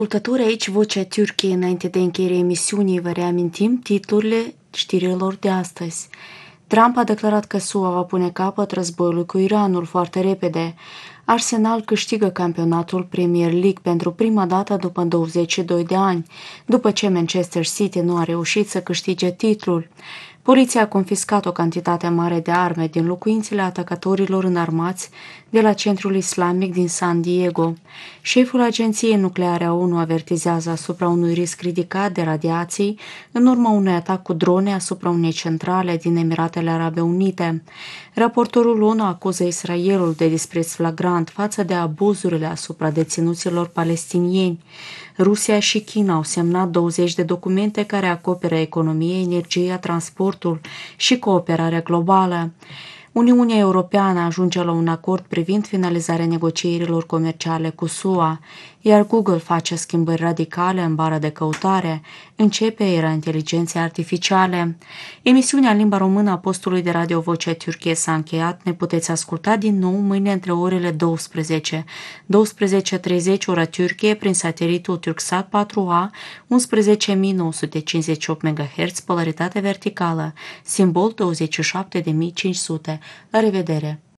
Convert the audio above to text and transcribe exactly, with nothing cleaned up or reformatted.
Ascultători, aici Vocea Turciei. Înainte de încheierea emisiunii, vă reamintim titlurile știrilor de astăzi. Trump a declarat că S U A va pune capăt războiului cu Iranul foarte repede. Arsenal câștigă campionatul Premier League pentru prima dată după douăzeci și doi de ani, după ce Manchester City nu a reușit să câștige titlul. Poliția a confiscat o cantitate mare de arme din locuințele atacatorilor înarmați de la centrul islamic din San Diego. Șeful Agenției Nucleare a ONU avertizează asupra unui risc ridicat de radiații în urma unui atac cu drone asupra unei centrale din Emiratele Arabe Unite. Raportorul ONU acuză Israelul de dispreț flagrant față de abuzurile asupra deținuților palestinieni. Rusia și China au semnat douăzeci de documente care acoperă economie, energia, transportul și cooperarea globală. Uniunea Europeană ajunge la un acord privind finalizarea negocierilor comerciale cu S U A, iar Google face schimbări radicale în bara de căutare, începe era inteligenței artificiale. Emisiunea în limba română a postului de radio Vocea Turciei s-a încheiat. Ne puteți asculta din nou mâine între orele douăsprezece, douăsprezece și treizeci ora Turcie prin satelitul Turksat patru A, unsprezece mii nouă sute cincizeci și opt MHz, polaritate verticală, simbol douăzeci și șapte de mii cinci sute. La revedere!